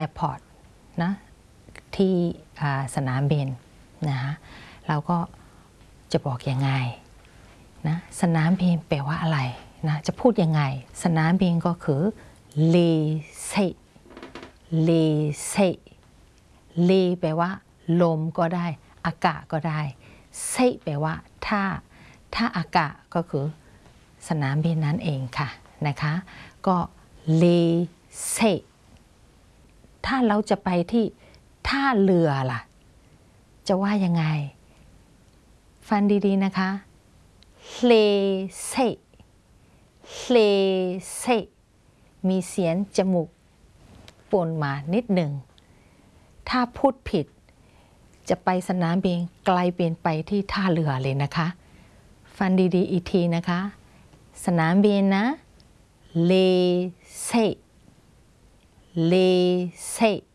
แอร์พอร์ตนะที่สนามบินนะเราก็จะบอกยังไงนะสนามบินแปลว่าอะไรนะจะพูดยังไงสนามบินก็คือเลเซเลเซเลแปลว่าลมก็ได้อากาศก็ได้เซแปลว่าถ้าอากาศก็คือสนามบินนั่นเองค่ะนะคะก็เลเซถ้าเราจะไปที่ท่าเรือล่ะจะว่ายังไงฟังดีๆนะคะเลเซเลเซมีเสียงจมูกปนมานิดหนึ่งถ้าพูดผิดจะไปสนามบินไกลเปลี่ยนไปที่ท่าเรือเลยนะคะฟังดีๆอีกทีนะคะสนามบินนะเลเซเลเซ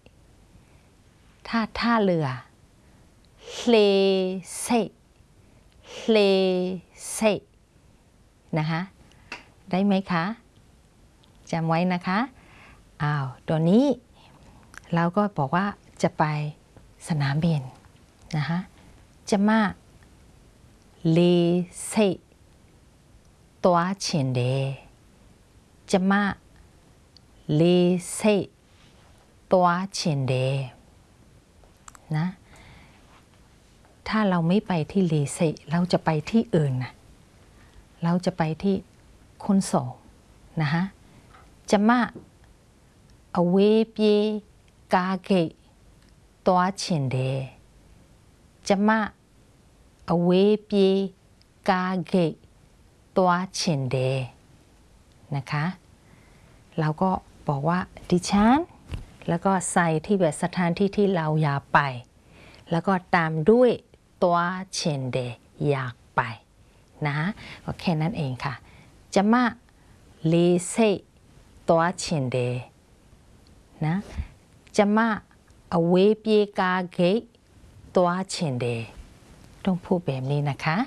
ท่าเรือเลเซเลเซนะคะได้ไหมคะจำไว้นะคะตัวนี้เราก็บอกว่าจะไปสนามบินนะคะจะมาเลเซตัวเฉียนเดจะมาเลเซตัวเฉียนเดนะถ้าเราไม่ไปที่เลเซเราจะไปที่อื่นนะเราจะไปที่ขนส่งนะคะจะมาเอาเวเปียกาเกตัวเฉียนเดจะมาเอาเวเปียกาเกตัวเฉียนเดนะคะเราก็บอกว่าดิฉันแล้วก็ใส่ที่แบบสถานที่ที่เราอยากไปแล้วก็ตามด้วยตัวเฉียนเดอยากไปนะก็แค่นั้นเองค่ะจะมาเลเซตัวเฉียนเดนะจะมาเอาเวเปียกาเกตัวเฉียนเดต้องพูดแบบนี้นะคะ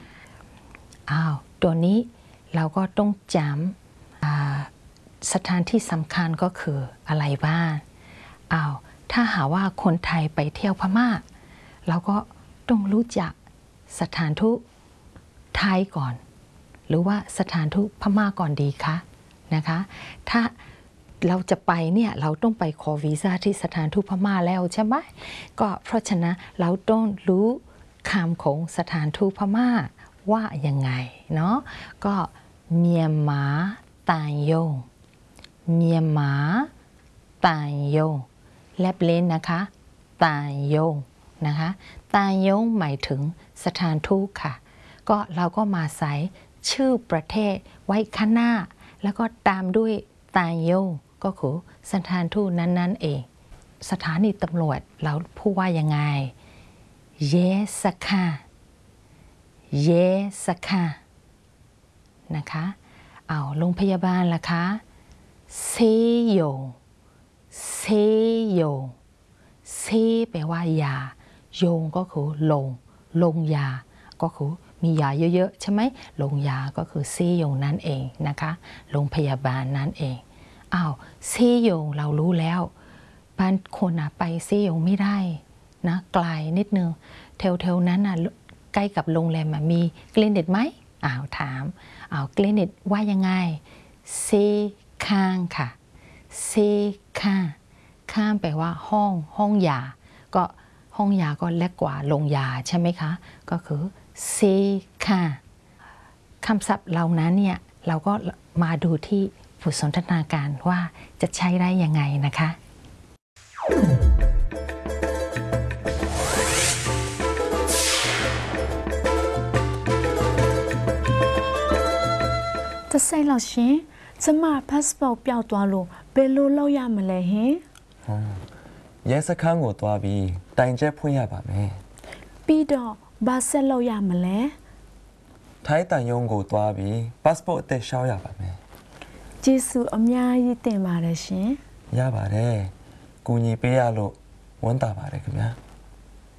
ตัวนี้เราก็ต้องจำสถานที่สำคัญก็คืออะไรบ้างถ้าหาว่าคนไทยไปเที่ยวพม่าเราก็ต้องรู้จักสถานทูตไทยก่อนหรือว่าสถานทูตพม่าก่อนดีคะนะคะถ้าเราจะไปเนี่ยเราต้องไปขอวีซ่าที่สถานทูตพม่าแล้วใช่ไหมก็เพราะฉะนั้นเราต้องรู้คำของสถานทูตพม่าว่ายังไงเนาะก็เมียนมาตานยงเมียนมาตานยงแลบเล่นนะคะตานยงนะคะตานยงหมายถึงสถานทูตค่ะก็เราก็มาใส่ชื่อประเทศไว้ข้างหน้าแล้วก็ตามด้วยตานยงก็คือสถานทูตนั้นๆเองสถานีตำรวจเราพูดว่ายังไงเยสค่ะเยสค่ะนะคะโรงพยาบาลล่ะคะเซโยเซโยเซแปลว่ายาโยงก็คือลงยาก็คือมียาเยอะๆใช่ไหมลงยาก็คือเซโยงนั่นเองนะคะโรงพยาบาลนั่นเองเซโยงเรารู้แล้วบางคนไปเซโยงไม่ได้นะไกลนิดนึงแถวๆนั้นใกล้กับโรงแรมมีคลินิกไหมถามคลินิกว่ายังไงเซข้างค่ะเซข้างแปลว่าห้องยาก็ห้องยาก็เล็กกว่าโรงยาใช่ไหมคะก็คือเซข้าคำศัพท์เหล่านั้นเนี่ยเราก็มาดูที่บทสนทนาการว่าจะใช้ได้ยังไงนะคะจะใส่เราชิจะมาพาสปอร์ตเปล่าตัวลูเปโลเราอยากมาเลยเฮ้ရဲစခန်းကိုသွားပြီးတိုင်ချက်ဖွင့်ရပါမယ်ပြီးတော့ဘာဆက်လို့ရမလဲထိုင်းတန်ယုံကိုသွားပြီး passport အသက်ရှောက်ရပါမယ်ကျေးဇူးအများကြီးတင်ပါတယ်ရှင်ရပါတယ်ကူညီပေးရလို့ဝမ်းသာပါတယ်ခင်ဗျာ